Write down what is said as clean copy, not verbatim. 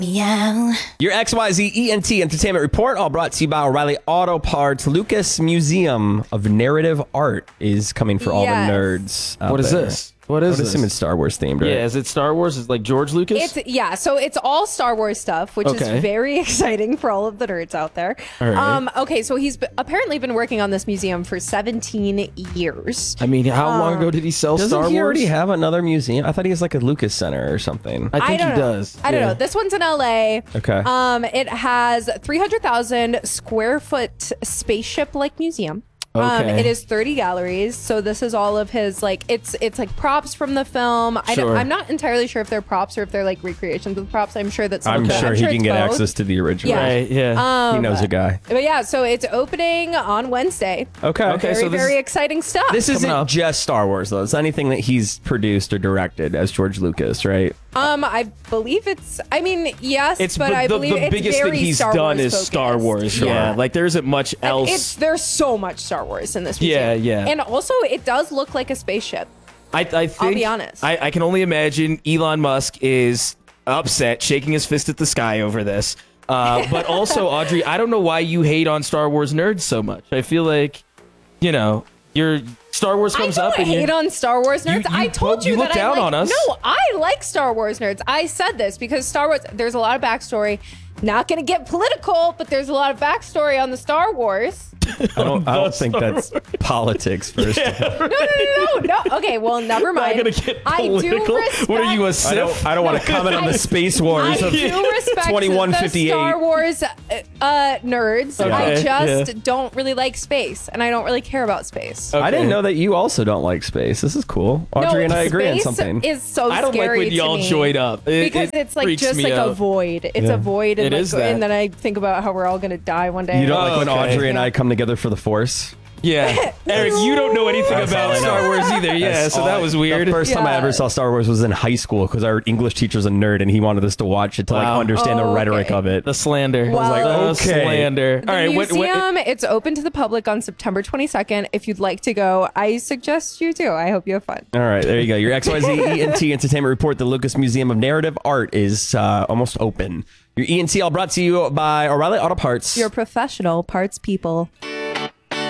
Meow. Your XYZ ENT Entertainment Report, all brought to you by O'Reilly Auto Parts. Lucas Museum of Narrative Art is coming for all the nerds. What is this? What is I would assume it's Star Wars themed, right? Yeah, is it Star Wars? Is it like George Lucas? So it's all Star Wars stuff, which is very exciting for all of the nerds out there. All right. Okay, so he's apparently been working on this museum for 17 years. I mean, how long ago did he sell Star Wars? Doesn't he already have another museum? I thought he has like a Lucas Center or something. I think he does. I don't know. This one's in LA. Okay. It has 300,000 square foot spaceship-like museum. Okay. It is 30 galleries, so this is all of his it's like props from the film. Sure. I'm not entirely sure if they're props or if they're like recreations of props. I'm sure that's. I'm sure he can it's get both. access to the original. Yeah. Right, yeah. He knows a guy. But yeah, so it's opening on Wednesday. Okay. Very, very exciting stuff. This isn't up. just Star Wars though. It's anything that he's produced or directed as George Lucas, right? I believe it's. I mean, yes, but I believe the it's biggest very thing he's Star done Wars is Star Wars. focused. Yeah, like there isn't much else. There's so much Star Wars in this museum. Yeah. And also, it does look like a spaceship. I think, I'll be honest. I can only imagine Elon Musk is upset, shaking his fist at the sky over this. But also, Audrey, I don't know why you hate on Star Wars nerds so much. I feel like, your Star Wars comes I up don't and hate on Star Wars nerds. I told you look that down I like, on us. No, I like Star Wars nerds. I said this because Star Wars, there's a lot of backstory. Not going to get political, but there's a lot of backstory on the Star Wars. I don't think that's politics first. No. Okay, well, never mind. Not gonna get I do political. respect. What are you, a Sith? I don't want to comment on the space wars I of do respect 2158. the Star Wars nerds. Okay, I just yeah. don't really like space, and I don't really care about space. Okay. I didn't know that you also don't like space. This is cool. Audrey and I agree on space something. Is so I don't like scary when to y'all me join up. because it's like freaks just me like a out. void. It's a void, and, It is that. and then I think about how we're all gonna die one day. You don't like when okay. Audrey and I come together for the Force? Yeah. Eric, you don't know anything That's all about I know. Star Wars either. Yeah, That's so all that was weird. The first time I Yeah. ever saw Star Wars was in high school because our English teacher's a nerd and he wanted us to watch it to like Wow. understand the Oh, rhetoric okay. of it. The slander. Well, like, The okay. slander. The All right, museum, it's open to the public on September 22nd. If you'd like to go, I suggest you do. I hope you have fun. All right, there you go. Your XYZ ENT Entertainment Report. The Lucas Museum of Narrative Art is almost open. Your ENT all brought to you by O'Reilly Auto Parts. Your professional parts people.